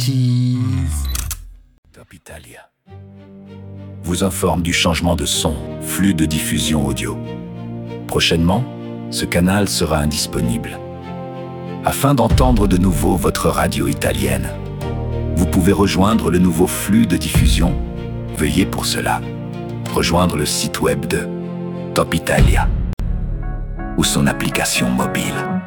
bêtises. Top Italia vous informe du changement de son, flux de diffusion audio. Prochainement, ce canal sera indisponible. Afin d'entendre de nouveau votre radio italienne, vous pouvez rejoindre le nouveau flux de diffusion. Veuillez pour cela rejoindre le site web de Top Italia ou son application mobile.